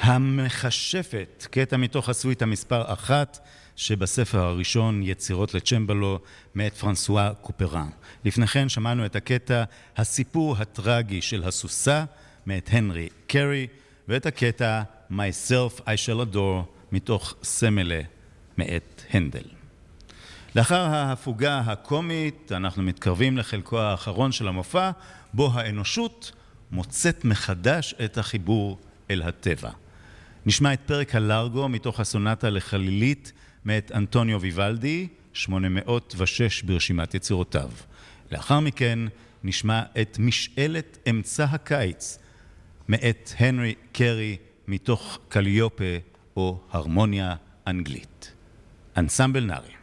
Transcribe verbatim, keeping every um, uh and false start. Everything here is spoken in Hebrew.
המכשפת, קטע מתוך הסוויטה מספר אחת, שבספר הראשון יצירות לצ'מבלו מאת פרנסואה קופרן. לפני כן שמענו את הקטע הסיפור הטרגי של הסוסה מאת הנרי קרי, ואת הקטע Myself I Shall Adore מתוך סמלה מאת הנדל. לאחר ההפוגה הקומית אנחנו מתקרבים לחלקו האחרון של המופע, בו האנושות מוצאת מחדש את החיבור אל הטבע. נשמע את פרק הלארגו מתוך הסונטה לחלילית מאת אנטוניו ויוולדי, שמונה מאות ושש ברשימת יצירותיו. לאחר מכן נשמע את משאלת אמצע הקיץ מאת הנרי קרי מתוך קליופה או הרמוניה אנגלית. אנסמבל נארי.